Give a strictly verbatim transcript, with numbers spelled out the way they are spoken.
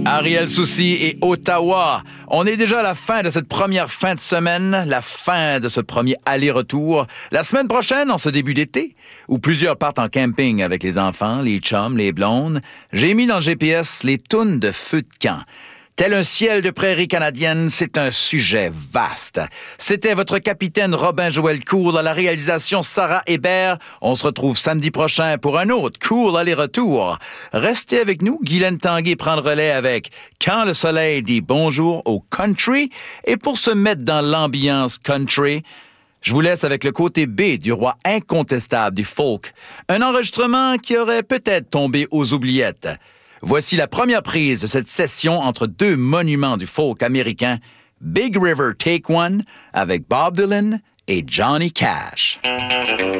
Ariel Soucy et Ottawa. On est déjà à la fin de cette première fin de semaine, la fin de ce premier aller-retour. La semaine prochaine, en ce début d'été, où plusieurs partent en camping avec les enfants, les chums, les blondes, j'ai mis dans le G P S les tounes de feu de camp. Tel un ciel de prairies canadiennes, c'est un sujet vaste. C'était votre capitaine Robin-Joël Cool à la réalisation Sarah Hébert. On se retrouve samedi prochain pour un autre Cool aller-retour. Restez avec nous, Guylaine Tanguay prend le relais avec Quand le soleil dit bonjour au country. Et pour se mettre dans l'ambiance country, je vous laisse avec le côté B du roi incontestable du folk. Un enregistrement qui aurait peut-être tombé aux oubliettes. Voici la première prise de cette session entre deux monuments du folk américain, Big River Take One, avec Bob Dylan et Johnny Cash.